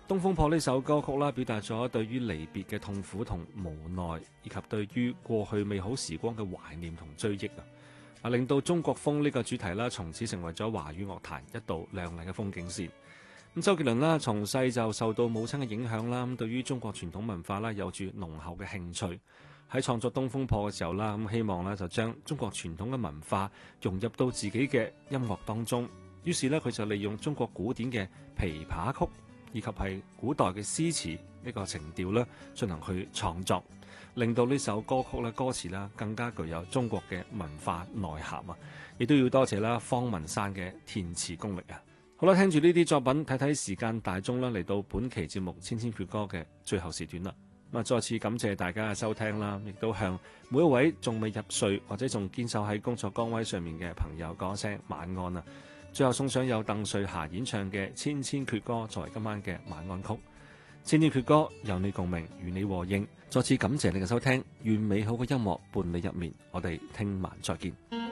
東風破呢首歌曲啦，表達咗對於離別嘅痛苦同無奈，以及對於過去美好時光嘅懷念同追憶啊，令到中國風呢個主題啦，從此成為咗華語樂壇一道亮麗嘅風景線。咁周杰倫啦，從細就受到母親嘅影響啦，咁對於中國傳統文化啦，有住濃厚嘅興趣。喺創作《東風破》嘅時候啦，咁希望咧就將中國傳統嘅文化融入到自己嘅音樂當中。於是咧，佢就利用中國古典嘅琵琶曲以及係古代嘅詩詞呢個情調咧，進行去創作，令到呢首歌曲咧歌詞啦更加具有中國嘅文化內涵啊！亦都要多謝啦方文山嘅填詞功力啊！好啦，聽住呢啲作品，睇睇時間大鐘啦，嚟到本期節目《千千闕歌》嘅最後時段啦。咁啊，再次感謝大家嘅收聽啦，亦都向每一位仲未入睡或者仲堅守喺工作崗位上面嘅朋友講聲晚安啊！最後送上由鄧瑞霞演唱嘅《千千闕歌》作為今晚嘅晚安曲。千千闕歌，有你共鳴，與你和應。再次感謝你嘅收聽，願美好嘅音樂伴你入眠。我哋聽晚再見。